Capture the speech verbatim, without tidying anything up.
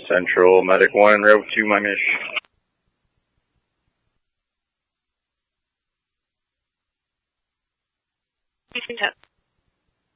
Central, Medic one, Route two, my mission. Mission test.